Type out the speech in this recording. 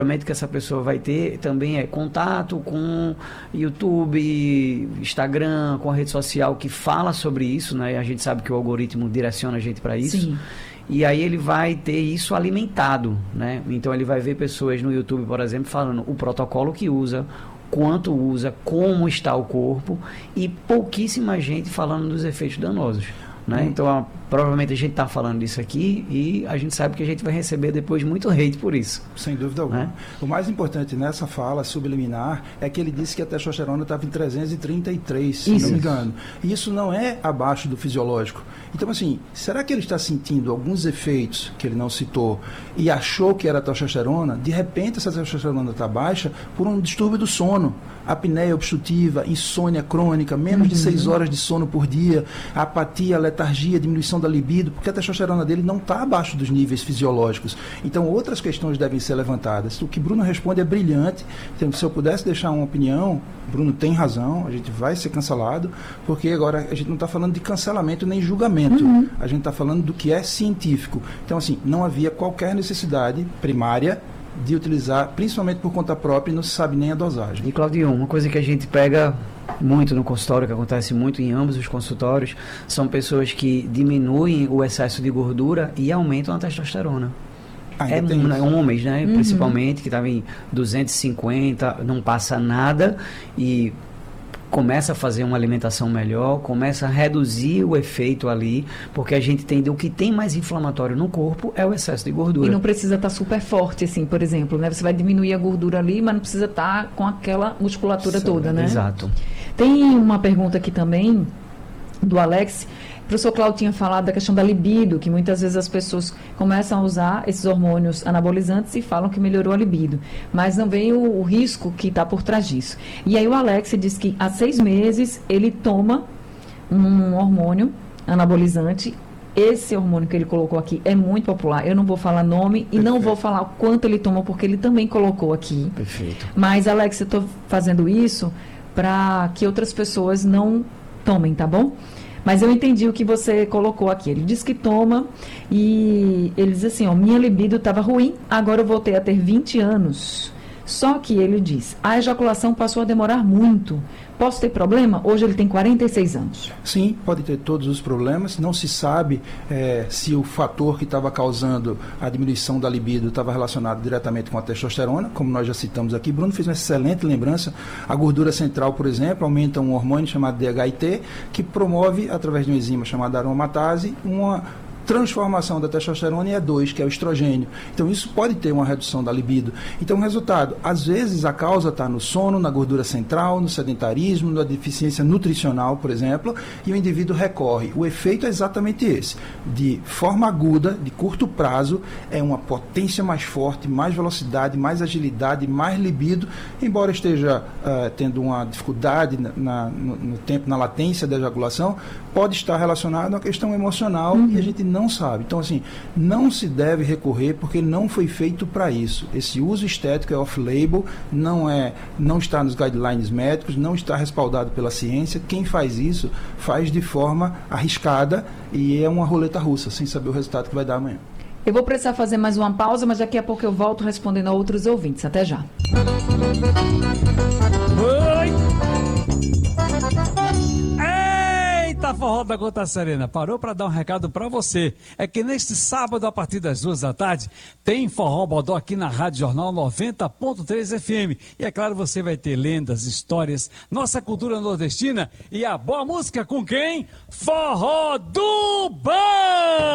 que essa pessoa vai ter também é contato com YouTube, Instagram, com a rede social que fala sobre isso, né? A gente sabe que o algoritmo direciona a gente para isso. Sim. E aí ele vai ter isso alimentado, né? Então ele vai ver pessoas no YouTube, por exemplo, falando o protocolo que usa, quanto usa, como está o corpo, e pouquíssima gente falando dos efeitos danosos, né? Então provavelmente a gente está falando disso aqui e a gente sabe que a gente vai receber depois muito hate por isso. Sem dúvida alguma. Né? O mais importante nessa fala subliminar é que ele disse que a testosterona estava em 333, se não me engano. E isso não é abaixo do fisiológico. Então, assim, será que ele está sentindo alguns efeitos que ele não citou e achou que era testosterona? De repente, essa testosterona está baixa por um distúrbio do sono, apneia obstrutiva, insônia crônica, menos de 6 horas de sono por dia, apatia, letargia, diminuição da libido, porque a testosterona dele não está abaixo dos níveis fisiológicos. Então, outras questões devem ser levantadas. O que Bruno responde é brilhante. Então, se eu pudesse deixar uma opinião, Bruno tem razão, a gente vai ser cancelado, porque agora a gente não está falando de cancelamento nem julgamento. A gente está falando do que é científico. Então, assim, não havia qualquer necessidade primária de utilizar, principalmente por conta própria, e não se sabe nem a dosagem. E, Claudio, uma coisa que a gente pega muito no consultório, que acontece muito em ambos os consultórios, são pessoas que diminuem o excesso de gordura e aumentam a testosterona. Homens, né? Principalmente, que estavam em 250, não passa nada e começa a fazer uma alimentação melhor, começa a reduzir o efeito ali, porque a gente entendeu que tem mais inflamatório no corpo é o excesso de gordura. E não precisa estar super forte, assim, por exemplo, né? Você vai diminuir a gordura ali, mas não precisa estar com aquela musculatura toda, né? Exato. Tem uma pergunta aqui também, do Alex. O professor Cláudio tinha falado da questão da libido, que muitas vezes as pessoas começam a usar esses hormônios anabolizantes e falam que melhorou a libido, mas não vem o risco que está por trás disso. E aí o Alex diz que há 6 meses ele toma um hormônio anabolizante. Esse hormônio que ele colocou aqui é muito popular. Eu não vou falar nome e não vou falar o quanto ele toma, porque ele também colocou aqui. Perfeito. Mas, Alex, eu estou fazendo isso para que outras pessoas não tomem, tá bom? Mas eu entendi o que você colocou aqui. Ele diz que toma e ele diz assim, ó, minha libido estava ruim, agora eu voltei a ter 20 anos. Só que ele diz, a ejaculação passou a demorar muito. Posso ter problema? Hoje ele tem 46 anos. Sim, pode ter todos os problemas. Não se sabe se o fator que estava causando a diminuição da libido estava relacionado diretamente com a testosterona, como nós já citamos aqui. Bruno fez uma excelente lembrança. A gordura central, por exemplo, aumenta um hormônio chamado DHT, que promove, através de uma enzima chamada aromatase, uma transformação da testosterona em E2, que é o estrogênio. Então, isso pode ter uma redução da libido. Então, o resultado, às vezes a causa está no sono, na gordura central, no sedentarismo, na deficiência nutricional, por exemplo, e o indivíduo recorre. O efeito é exatamente esse. De forma aguda, de curto prazo, é uma potência mais forte, mais velocidade, mais agilidade, mais libido, embora esteja tendo uma dificuldade no tempo, na latência da ejaculação, pode estar relacionado a uma questão emocional e a gente não sabe. Então, assim, não se deve recorrer porque não foi feito para isso. Esse uso estético é off-label, não está nos guidelines médicos, não está respaldado pela ciência. Quem faz isso faz de forma arriscada e é uma roleta russa, sem saber o resultado que vai dar amanhã. Eu vou precisar fazer mais uma pausa, mas daqui a pouco eu volto respondendo a outros ouvintes. Até já. Eita, Forró da Gota Serena, parou para dar um recado para você. É que neste sábado, a partir das 2 da tarde, tem Forró Bodó aqui na Rádio Jornal 90.3 FM. E é claro, você vai ter lendas, histórias, nossa cultura nordestina e a boa música com quem? Forró do Bom!